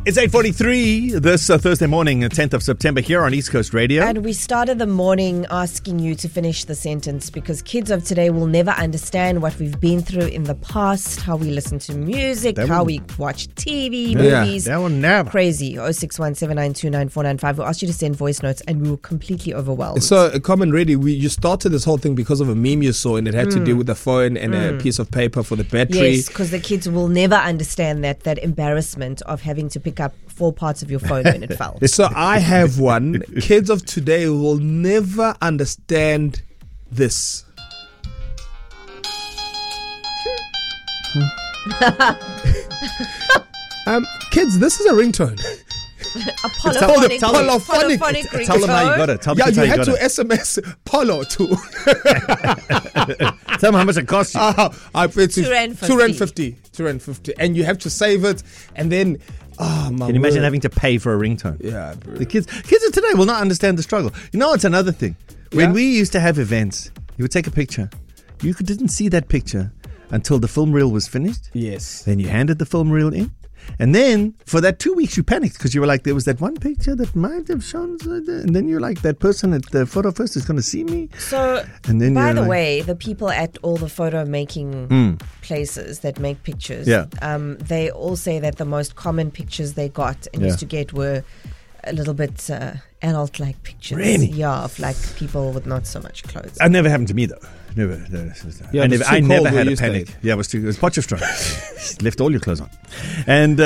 It's 8:43 this Thursday morning, 10th of September, here on East Coast Radio. And we started the morning asking you to finish the sentence because kids of today will never understand what we've been through in the past, how we listen to music, how we watch TV, movies. They will never. Crazy. 0617929495. We asked you to send voice notes and we were completely overwhelmed. So, Common Ready, you started this whole thing because of a meme you saw, and it had to do with the phone and a piece of paper for the battery. Yes, because the kids will never understand that embarrassment of having to pick up 4 parts of your phone when it fell. So I have one. Kids of today will never understand this. Kids, this is a ringtone. A polyphonic ringtone. Tell them how you got it. Tell them You how had to got it. SMS Polo to. Tell them how much it cost you. I paid $2.50. $2.50. And you have to save it, and then... Oh, my Can you imagine word. having to pay for a ringtone? Yeah, bro. The kids of today will not understand the struggle. You know, it's another thing. When we used to have events, you would take a picture. You didn't see that picture until the film reel was finished. Yes. Then you handed the film reel in. And then for that 2 weeks, you panicked because you were like, there was that one picture that might have shown. And then you're like, that person at the photo first is going to see me. So, and then by the way, the people at all the photo making places that make pictures, they all say that the most common pictures they got and used to get were a little bit adult-like pictures. Really? Yeah, of like people with not so much clothes. That never happened to me, though. Never. Yeah, I never had a you panic. stayed. Yeah, it was Potchefstroom. Left all your clothes on. And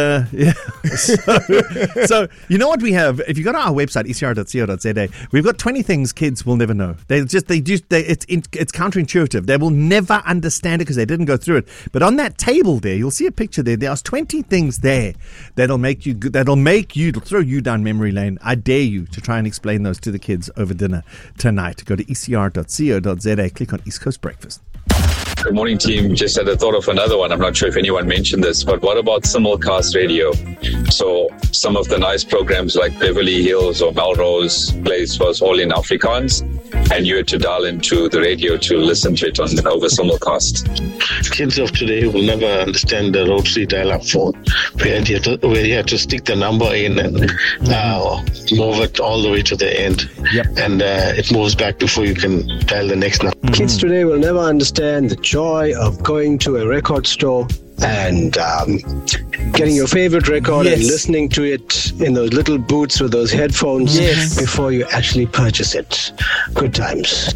so you know what we have? If you go to our website, ecr.co.za, we've got 20 things kids will never know. It's counterintuitive. They will never understand it because they didn't go through it. But on that table there, you'll see a picture there. There's 20 things there that'll make you throw you down memory lane. I dare you to try and explain those to the kids over dinner tonight. Go to ecr.co.za, click on East Coast Breakfast. Good morning, team. Just had a thought of another one. I'm not sure if anyone mentioned this, but what about simulcast radio? So some of the nice programs like Beverly Hills or Melrose Place was all in Afrikaans, and you had to dial into the radio to listen to it over simulcast. Kids of today will never understand the rotary dial-up phone, where you had to stick the number in and move it all the way to the end, and it moves back before you can dial the next number. Kids today will never understand the joy of going to a record store and getting your favorite record and listening to it in those little booths with those headphones before you actually purchase it. Good times.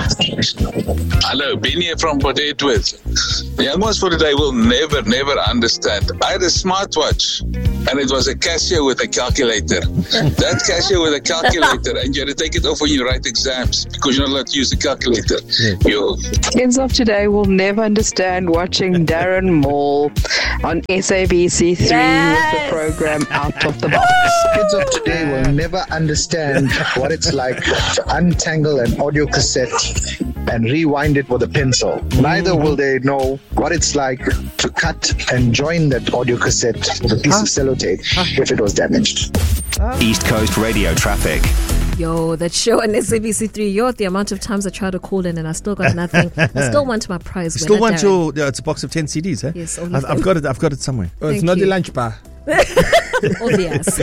Hello, Ben here from Port Edward. The young ones for today will never understand. I had a smartwatch and it was a Casio with a calculator. That Casio with a calculator, and you had to take it off when you write exams because you're not allowed to use the calculator. Kids of today will never understand watching Darren Moore on SABC3 with the program Out of the Box. Kids of today will never understand what it's like to untangle an audio cassette and rewind it with a pencil. Neither will they know what it's like to cut and join that audio cassette with a piece of sellotape if it was damaged. East Coast Radio traffic. Yo, that show on SABC3, the amount of times I tried to call in and I still got nothing. I still want my prize. Still want your, it's a box of 10 CDs, eh? Yes, I've got it somewhere. It's not the lunch bar. Obvious.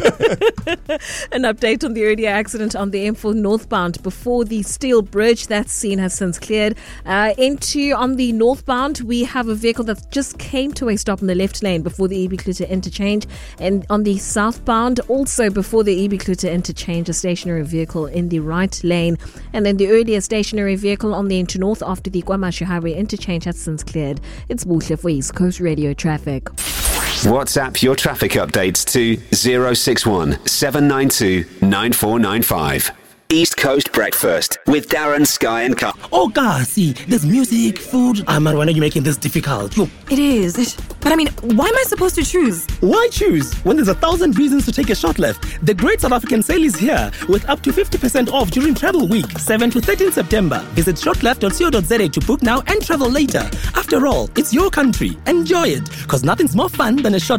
An update on the earlier accident on the M4 northbound before the steel bridge. That scene has since cleared. On the northbound, we have a vehicle that just came to a stop in the left lane before the EB Clutter interchange. And on the southbound, also before the EB Clutter interchange, a stationary vehicle in the right lane. And then the earlier stationary vehicle on the Into North after the KwaMashu Highway interchange has since cleared. It's Buhle for East Coast Radio traffic. WhatsApp your traffic updates to 061 792 9495. East Coast Breakfast with Darren, Sky and Carl. Oh, God, see, there's music, food. Man, why are you making this difficult? It is. But I mean, why am I supposed to choose? Why choose when there's 1,000 reasons to take a short left? The Great South African Sale is here with up to 50% off during Travel Week, 7 to 13 September. Visit shortleft.co.za to book now and travel later. After all, it's your country. Enjoy it, because nothing's more fun than a short left.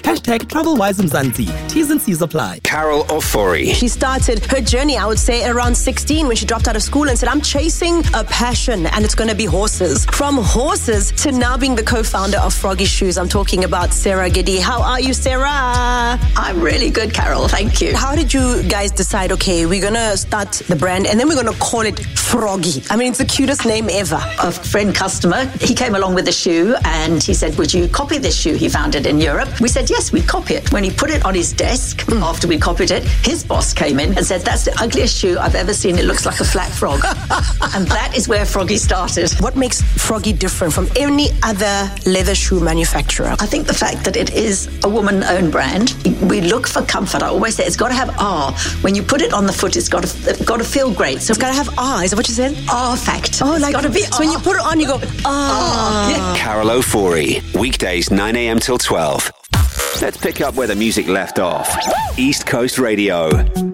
#TravelWiseMzansi. T's and C's apply. Carol Ofori. She started her journey, I would say, around 16 when she dropped out of school and said, I'm chasing a passion and it's going to be horses. From horses to now being the co-founder of Froggy Shoes, I'm talking about Sarah Giddy. How are you, Sarah? I'm really good, Carol. Thank you. How did you guys decide, okay, we're going to start the brand and then we're going to call it Froggy? I mean, it's the cutest name ever. A friend customer, he came along with the shoe and he said, would you copy this shoe? He found it in Europe. We said, yes, we'd copy it. When he put it on his desk, after we copied it, his boss came in and said, that's the ugliest shoe I've ever seen. It looks like a flat frog. And that is where Froggy started. What makes Froggy different from any other leather shoe manufacturer? I think the fact that it is a woman-owned brand. We look for comfort. I always say it's got to have R. When you put it on the foot, it's got to feel great. So it's got to have R. Is that what you said? R factor. Oh, it's like got to be. So when you put it on, you go R. Yeah. Carol Ofori. Weekdays 9 a.m. till 12. Let's pick up where the music left off. East Coast Radio.